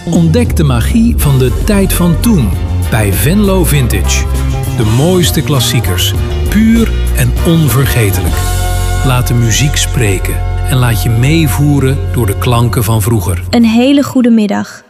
Ontdek de magie van de tijd van toen bij Venlo Vintage. De mooiste klassiekers, puur en onvergetelijk. Laat de muziek spreken en laat je meevoeren door de klanken van vroeger. Een hele goede middag.